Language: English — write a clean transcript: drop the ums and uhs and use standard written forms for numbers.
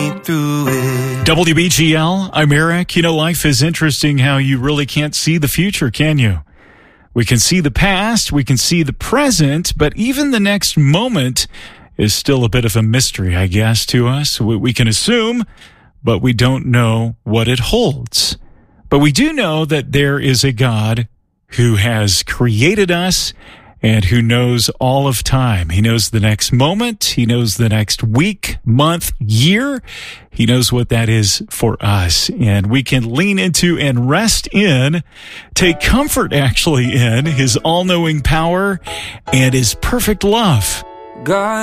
me through it. WBGL, I'm Eric. You know, life is interesting how you really can't see the future, can you? We can see the past, we can see the present, but even the next moment is still a bit of a mystery, I guess, to us. We can assume, but we don't know what it holds. But we do know that there is a God who has created us and who knows all of time. He knows the next moment. He knows the next week, month, year. He knows what that is for us. And we can lean into and rest in, take comfort actually in his all-knowing power and his perfect love. God.